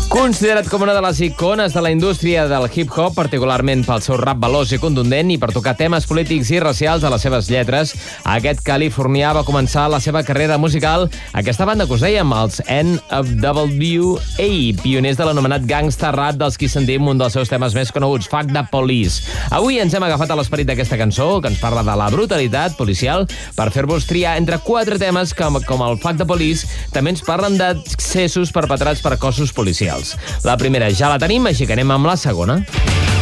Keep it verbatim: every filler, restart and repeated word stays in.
Considerat com una de les icones de la indústria del hip-hop, particularment pel seu rap veloç i contundent i per tocar temes polítics i racials a les seves lletres, aquest californià va començar la seva carrera musical a aquesta banda que us dèiem, els N W A, pioners de l'anomenat gangsta rap dels qui sentim un dels seus temes més coneguts, Fuck the Police. Avui ens hem agafat a l'esperit d'aquesta cançó, que ens parla de la brutalitat policial, per fer-vos triar entre quatre temes que, com el Fuck the Police, també ens parlen d'excessos perpetrats per cossos policials. La primera ja la tenim, així que anem amb la segona.